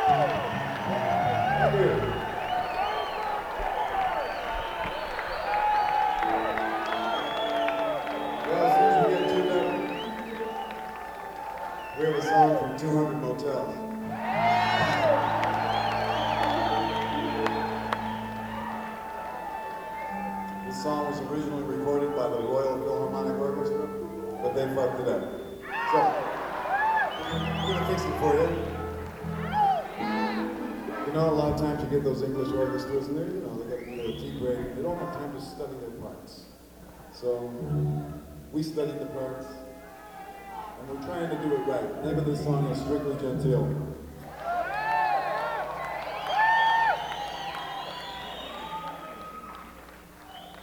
Thank you. Well, as soon as we get tuned up, we have a song from 200 Motels. This song was originally recorded by the Royal Philharmonic Orchestra, but they fucked it up. So, I'm gonna fix it for you. You know, a lot of times you get those English orchestras and they're, they got a key grade. They don't have time to study their parts. So, we studied the parts, and we're trying to do it right. The name of this song is Strictly Gentile.